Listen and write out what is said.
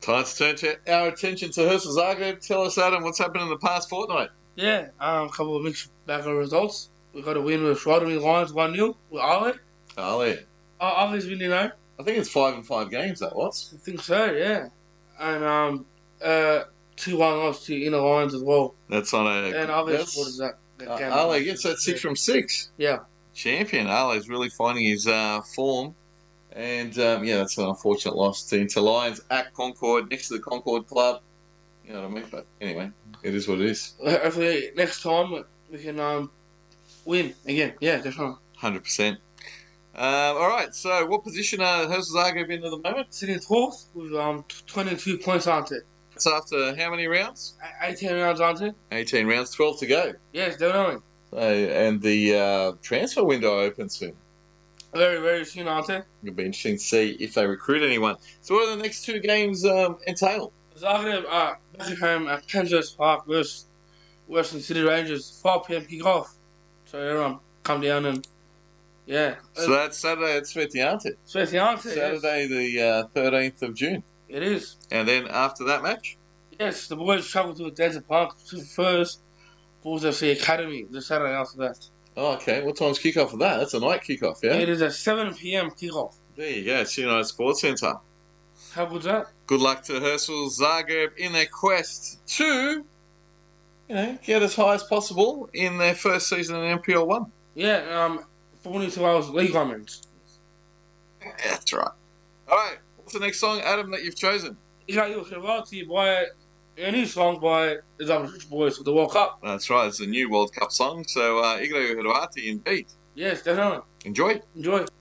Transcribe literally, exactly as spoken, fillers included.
Time to turn to our attention to Herstal Zagreb. Tell us, Adam, what's happened in the past fortnight? Yeah, um, a couple of mixed bag of results. We got a win with Rotherham Lions one nil with Ale. Ali. Uh, Ale's winning, you know. I think it's five and five games, that was. I think so, yeah. And um, uh, two one loss to Inner Lions as well. That's on a... And Ale that's, supporters that. that uh, game. Ale gets that six yeah. from six. Yeah. Champion. Ale's really finding his uh, form. And, um, yeah, that's an unfortunate loss to Inter Lions at Concord, next to the Concord Club. You know what I mean? But anyway, it is what it is. Hopefully next time we can um, win again. Yeah, definitely. one hundred percent. Um, all right, so what position are Herstal Zagreb in at the moment? Sitting fourth with um, twenty-two points, aren't it? It's after how many rounds? eighteen rounds, aren't it? eighteen rounds, twelve to go. Yes, definitely. So, and the uh, transfer window opens soon. Very, very soon, aren't it? It'll be interesting to see if they recruit anyone. So what do the next two games um, entail? Zagreb uh, back at home at Kansas Park versus Western City Rangers, five p m kick-off. So everyone come down and, yeah. So that's Saturday at Svetiante. Svetiante, Saturday yes. the uh, thirteenth of June. It is. And then after that match? Yes, the boys travel to Desert Park to first Bulls F C Academy the Saturday after that. Oh, okay. What time's kickoff for that? That's a night kickoff, yeah? It is a seven p m kickoff. There you go. It's United Sports Centre. How good's that? Good luck to Herstal Zagreb in their quest to, you know, get as high as possible in their first season in N P L one. Yeah, um, forty-two hours league comments. Yeah, that's right. All right. What's the next song, Adam, that you've chosen? Igraio Hrvati by a new song by the Zagreb Boys for the World Cup. That's right. It's a new World Cup song. So, uh, Igraio Hrvati in beat. Yes, definitely. Enjoy. Enjoy.